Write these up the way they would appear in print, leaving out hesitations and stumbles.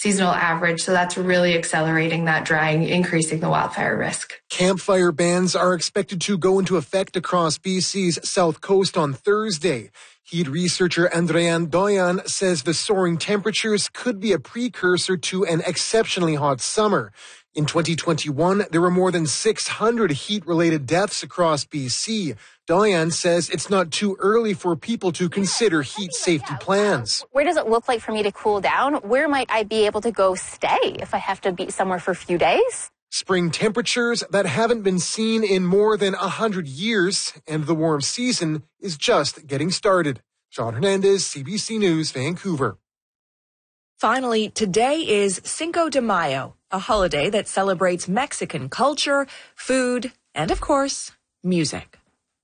seasonal average. So that's really accelerating that drying, increasing the wildfire risk. Campfire bans are expected to go into effect across BC's south coast on Thursday. Heat researcher Andréane Doyon says the soaring temperatures could be a precursor to an exceptionally hot summer. In 2021, there were more than 600 heat-related deaths across BC. Doyon says it's not too early for people to consider heat safety plans. Where does it look like for me to cool down? Where might I be able to go stay if I have to be somewhere for a few days? Spring temperatures that haven't been seen in more than 100 years, and the warm season is just getting started. John Hernandez, CBC News, Vancouver. Finally, today is Cinco de Mayo, a holiday that celebrates Mexican culture, food, and of course, music.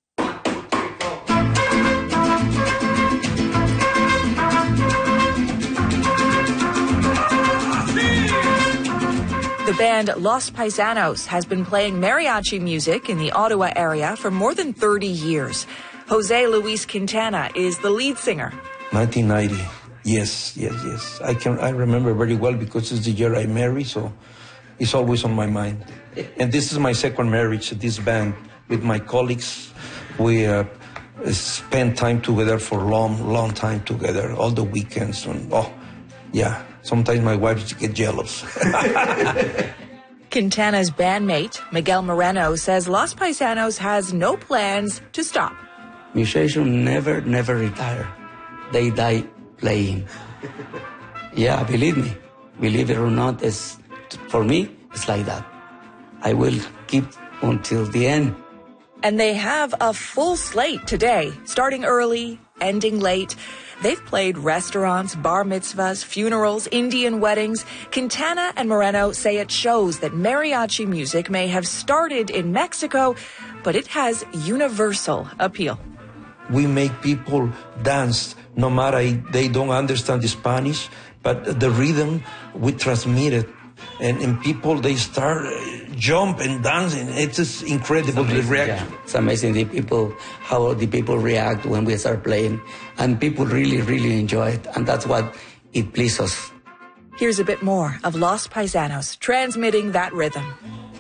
The band Los Paisanos has been playing mariachi music in the Ottawa area for more than 30 years. Jose Luis Quintana is the lead singer. 1990. Yes. I remember very well because it's the year I married, so it's always on my mind. And this is my second marriage, this band, with my colleagues. We spend time together for long time together, all the weekends. And, sometimes my wife gets jealous. Quintana's bandmate, Miguel Moreno, says Los Paisanos has no plans to stop. Musicians never retire. They die playing. Yeah, believe me. Believe it or not, for me, it's like that. I will keep until the end. And they have a full slate today, starting early, ending late. They've played restaurants, bar mitzvahs, funerals, Indian weddings. Quintana and Moreno say it shows that mariachi music may have started in Mexico, but it has universal appeal. We make people dance, no matter they don't understand the Spanish, but the rhythm, we transmit it. And people, they start jump and dancing. It's just incredible, the reaction. Yeah. It's amazing how the people react when we start playing. And people really enjoy it. And that's what it pleases us. Here's a bit more of Los Paisanos transmitting that rhythm.